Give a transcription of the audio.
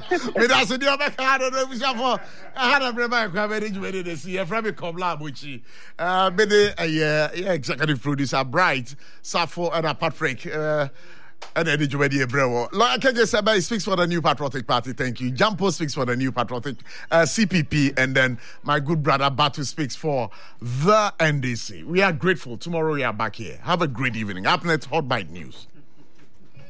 Me that's the other card on the for I had a remember coming to the see from me come Labuchi. Executive producer Bright Safo and a Patrick and Eddie Jumedi Ebrewo. Like I just said, speaks for the New Patriotic Party. Thank you. Jampo speaks for the New Patriotic CPP, and then my good brother Batu speaks for the NDC. We are grateful. Tomorrow we are back here. Have a great evening. Up next, Hot Bite News.